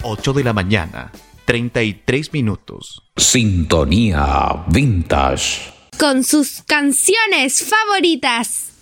8 de la mañana, 33 minutos. Sintonía Vintage. Con sus canciones favoritas.